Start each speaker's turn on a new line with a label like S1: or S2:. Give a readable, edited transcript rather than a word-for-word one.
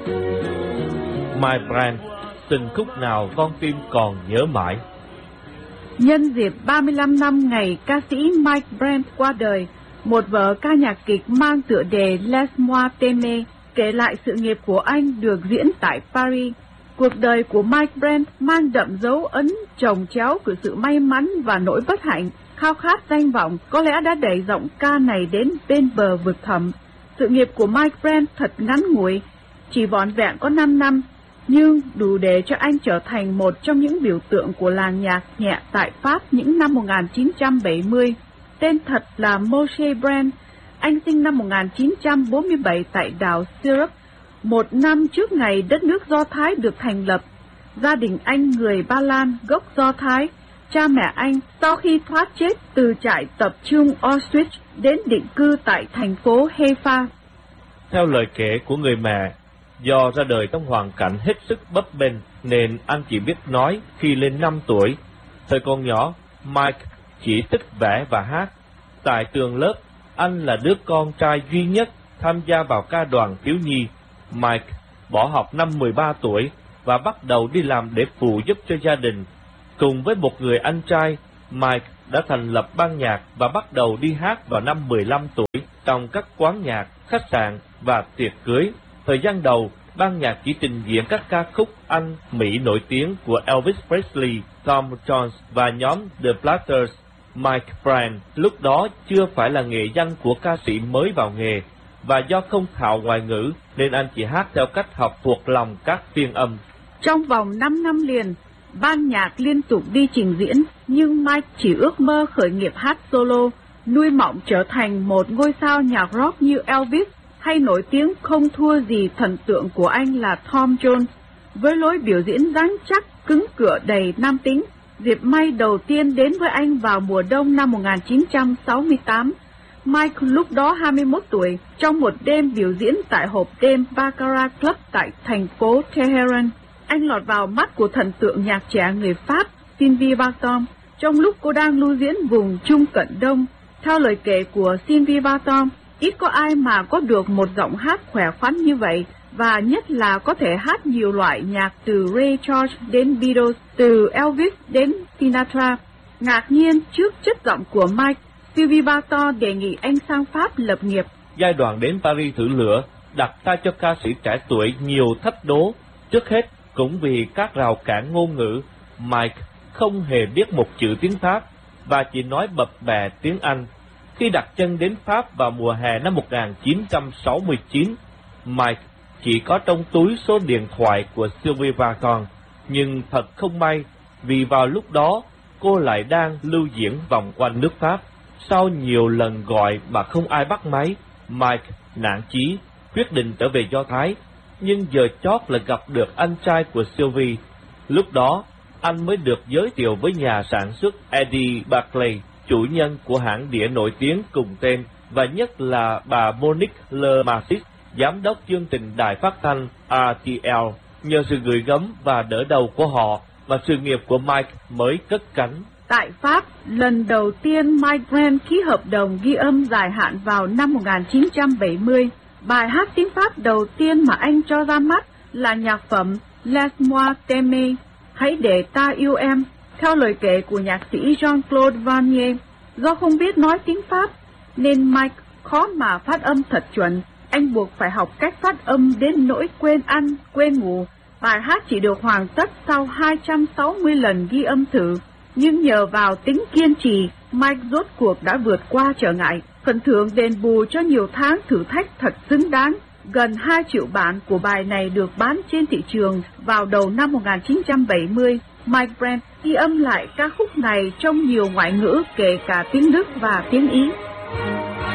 S1: My Brand, từng khúc nào con tim còn nhớ mãi.
S2: Nhân dịp 35 năm ngày ca sĩ Mike Brand qua đời, một vở ca nhạc kịch mang tựa đề Laisse-moi t'aimer kể lại sự nghiệp của anh được diễn tại Paris. Cuộc đời của Mike Brand mang đậm dấu ấn chồng chéo của sự may mắn và nỗi bất hạnh. Khao khát danh vọng có lẽ đã đẩy giọng ca này đến bên bờ vực thẳm. Sự nghiệp của Mike Brand thật ngắn ngủi, chỉ vỏn vẹn có 5 năm, nhưng đủ để cho anh trở thành một trong những biểu tượng của làng nhạc nhẹ tại Pháp những năm 1970. Tên thật là Moshe Brand. Anh sinh năm 1947 tại đảo Syrup, một năm trước ngày đất nước Do Thái được thành lập. Gia đình anh người Ba Lan gốc Do Thái. Cha mẹ anh sau khi thoát chết từ trại tập trung Auschwitz đến định cư tại thành phố Haifa.
S1: Theo lời kể của người mẹ, do ra đời trong hoàn cảnh hết sức bấp bênh nên anh chỉ biết nói khi lên 5 tuổi. Thời còn nhỏ, Mike chỉ thích vẽ và hát. Tại trường lớp, anh là đứa con trai duy nhất tham gia vào ca đoàn thiếu nhi. Mike bỏ học năm 13 tuổi và bắt đầu đi làm để phụ giúp cho gia đình. Cùng với một người anh trai, Mike đã thành lập ban nhạc và bắt đầu đi hát vào năm 15 tuổi trong các quán nhạc, khách sạn và tiệc cưới. Thời gian đầu, ban nhạc chỉ trình diễn các ca khúc Anh, Mỹ nổi tiếng của Elvis Presley, Tom Jones và nhóm The Platters. Mike Brand lúc đó chưa phải là nghệ danh của ca sĩ mới vào nghề, và do không thạo ngoại ngữ nên anh chỉ hát theo cách học thuộc lòng các phiên âm.
S2: Trong vòng 5 năm liền, ban nhạc liên tục đi trình diễn, nhưng Mike chỉ ước mơ khởi nghiệp hát solo, nuôi mộng trở thành một ngôi sao nhạc rock như Elvis, hay nổi tiếng không thua gì thần tượng của anh là Tom Jones. Với lối biểu diễn rắn chắc, cứng cựa đầy nam tính, dịp may đầu tiên đến với anh vào mùa đông năm 1968. Mike lúc đó 21 tuổi, trong một đêm biểu diễn tại hộp đêm Baccarat Club tại thành phố Tehran. Anh lọt vào mắt của thần tượng nhạc trẻ người Pháp Sylvie Vartan trong lúc cô đang lưu diễn vùng Trung Cận Đông. Theo lời kể của Sylvie Vartan, ít có ai mà có được một giọng hát khỏe khoắn như vậy, và nhất là có thể hát nhiều loại nhạc từ Ray Charles đến Beatles, từ Elvis đến Sinatra. Ngạc nhiên trước chất giọng của Mike, Sylvie Vartan đề nghị anh sang Pháp lập nghiệp.
S1: Giai đoạn đến Paris thử lửa đặt ra cho ca sĩ trẻ tuổi nhiều thách đố. Trước hết, cũng vì các rào cản ngôn ngữ, Mike không hề biết một chữ tiếng Pháp và chỉ nói bập bẹ tiếng Anh. Khi đặt chân đến Pháp vào mùa hè năm 1969, Mike chỉ có trong túi số điện thoại của Sylvie Vartan, nhưng thật không may vì vào lúc đó cô lại đang lưu diễn vòng quanh nước Pháp. Sau nhiều lần gọi mà không ai bắt máy, Mike nản chí quyết định trở về Do Thái, nhưng giờ chót là gặp được anh trai của Sylvie. Lúc đó, anh mới được giới thiệu với nhà sản xuất Eddie Barclay, chủ nhân của hãng đĩa nổi tiếng cùng tên, và nhất là bà Monique Lemarchis, giám đốc chương trình đài phát thanh RTL. Nhờ sự gửi gắm và đỡ đầu của họ mà sự nghiệp của Mike mới cất cánh.
S2: Tại Pháp, lần đầu tiên Mike Brand ký hợp đồng ghi âm dài hạn vào năm 1970. Bài hát tiếng Pháp đầu tiên mà anh cho ra mắt là nhạc phẩm Laisse-moi t'aimer, hãy để ta yêu em, theo lời kể của nhạc sĩ Jean-Claude Vannier. Do không biết nói tiếng Pháp, nên Mike khó mà phát âm thật chuẩn. Anh buộc phải học cách phát âm đến nỗi quên ăn, quên ngủ. Bài hát chỉ được hoàn tất sau 260 lần ghi âm thử. Nhưng nhờ vào tính kiên trì, Mike rốt cuộc đã vượt qua trở ngại. Phần thưởng đền bù cho nhiều tháng thử thách thật xứng đáng. Gần 2 triệu bản của bài này được bán trên thị trường vào đầu năm 1970. Mike Brand ghi âm lại ca khúc này trong nhiều ngoại ngữ kể cả tiếng Đức và tiếng Ý.